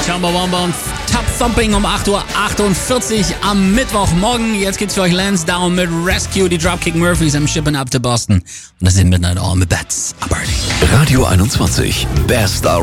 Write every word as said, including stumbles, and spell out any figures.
Chumbawamba und Top Thumping um acht Uhr achtundvierzig am Mittwochmorgen. Jetzt geht's für euch Lance Down mit Rescue, die Dropkick Murphys am Shipping up to Boston. Und das sind Midnight All mit Bats. Radio einundzwanzig, Best